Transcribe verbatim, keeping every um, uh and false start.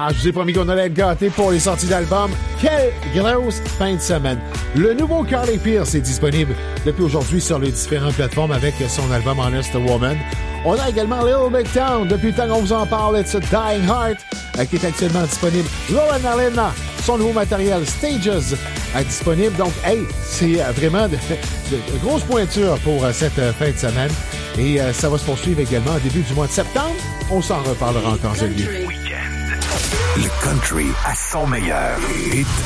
Ah, je vous ai promis qu'on allait être gâtés pour les sorties d'albums. Quelle grosse fin de semaine. Le nouveau Carly Pearce est disponible depuis aujourd'hui sur les différentes plateformes avec son album Honest Woman. On a également Little Big Town, depuis le temps qu'on vous en parle, It's a Dying Heart, euh, qui est actuellement disponible. Lauren Allen, son nouveau matériel Stages, euh, disponible. Donc, hey, c'est euh, vraiment de, de, de grosses pointures pour euh, cette euh, fin de semaine. Et euh, ça va se poursuivre également au début du mois de septembre. On s'en reparlera en temps et lieu. Le country à son meilleur. Hit